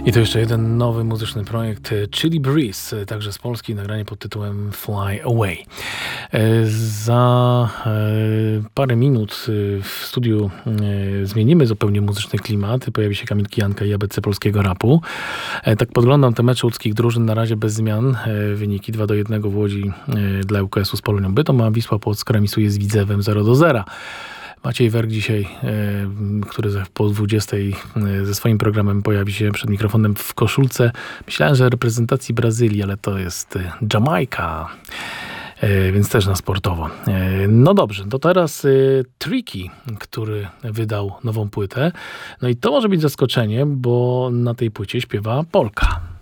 I to jeszcze jeden nowy muzyczny projekt Chili Breeze, także z Polski, nagranie pod tytułem Fly Away. Za parę minut w studiu zmienimy zupełnie muzyczny klimat. Pojawi się Kamil Kijanka i ABC polskiego rapu. Tak podglądam te mecze łódzkich drużyn, na razie bez zmian. Wyniki 2-1 w Łodzi dla ŁKS-u z Polonią Bytom, a Wisła Płock remisuje z Widzewem 0-0. Maciej Werk dzisiaj, który po 20 ze swoim programem pojawi się przed mikrofonem w koszulce. Myślałem, że reprezentacji Brazylii, ale to jest Jamajka, więc też na sportowo. No dobrze, to teraz Tricky, który wydał nową płytę. No i to może być zaskoczenie, bo na tej płycie śpiewa Polka.